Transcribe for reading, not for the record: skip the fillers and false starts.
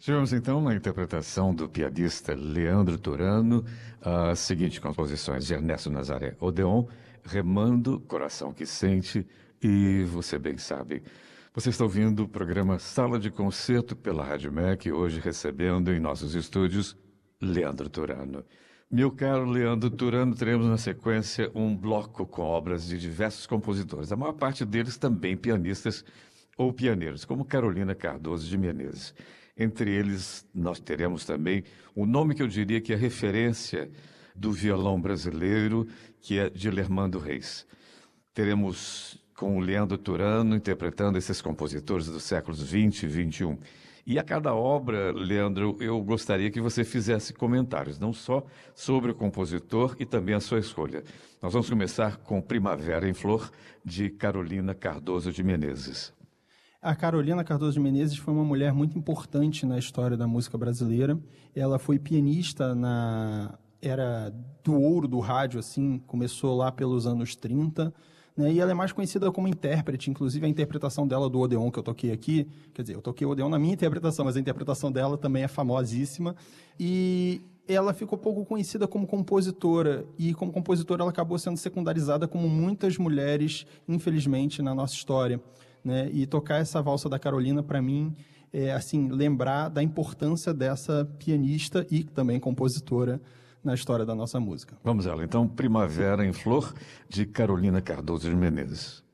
Tivemos então na interpretação do pianista Leandro Turano as seguintes composições de Ernesto Nazaré Odeon, Remando, Coração que Sente e Você Bem Sabe. Você está ouvindo o programa Sala de Concerto pela Rádio MEC, hoje recebendo em nossos estúdios Leandro Turano. Meu caro Leandro Turano, teremos na sequência um bloco com obras de diversos compositores, a maior parte deles também pianistas ou pioneiros, como Carolina Cardoso de Menezes. Entre eles, nós teremos também o nome que eu diria que é referência do violão brasileiro, que é Dilermando Reis. Teremos com o Leandro Turano interpretando esses compositores dos séculos 20 e 21. E a cada obra, Leandro, eu gostaria que você fizesse comentários, não só sobre o compositor e também a sua escolha. Nós vamos começar com Primavera em Flor, de Carolina Cardoso de Menezes. A Carolina Cardoso de Menezes foi uma mulher muito importante na história da música brasileira. Ela foi pianista na era do ouro do rádio, assim, começou lá pelos anos 30, né? E ela é mais conhecida como intérprete, inclusive a interpretação dela do Odeon que eu toquei aqui, quer dizer, eu toquei o Odeon na minha interpretação, mas a interpretação dela também é famosíssima. E ela ficou pouco conhecida como compositora, e como compositora ela acabou sendo secundarizada como muitas mulheres, infelizmente, na nossa história, né? E tocar essa valsa da Carolina, para mim, é assim, lembrar da importância dessa pianista e também compositora na história da nossa música. Vamos lá, então, Primavera em Flor, de Carolina Cardoso de Menezes.